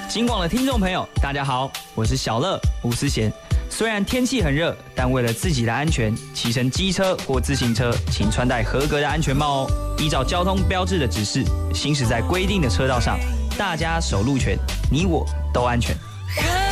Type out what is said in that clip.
金广的听众朋友，大家好，我是小乐吴思贤。虽然天气很热，但为了自己的安全，骑乘机车或自行车，请穿戴合格的安全帽哦。依照交通标志的指示，行驶在规定的车道上，大家守路权，你我都安全。